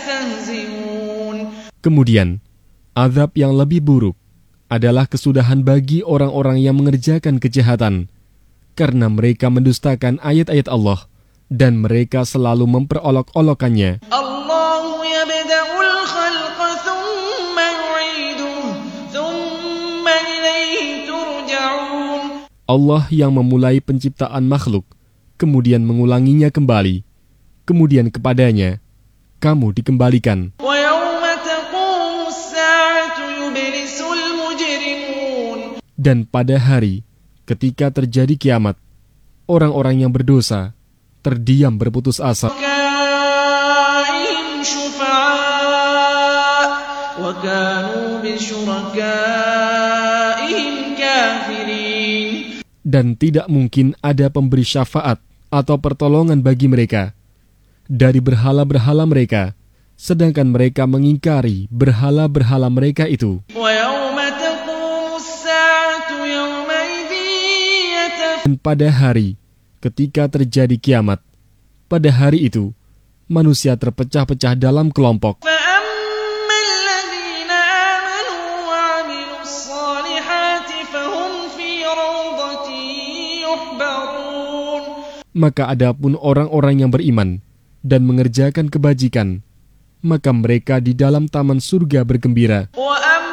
Kemudian, azab yang lebih buruk adalah kesudahan bagi orang-orang yang mengerjakan kejahatan, karena mereka mendustakan ayat-ayat Allah dan mereka selalu memperolok-olokannya. Allah yang memulai penciptaan makhluk, kemudian mengulanginya kembali, kemudian kepadanya kamu dikembalikan. Dan pada hari ketika terjadi kiamat, orang-orang yang berdosa terdiam berputus asa. Dan tidak mungkin ada pemberi syafaat atau pertolongan bagi mereka dari berhala-berhala mereka, sedangkan mereka mengingkari berhala-berhala mereka itu. Dan pada hari ketika terjadi kiamat, pada hari itu manusia terpecah-pecah dalam kelompok. Maka adapun orang-orang yang beriman dan mengerjakan kebajikan, maka mereka di dalam taman surga bergembira.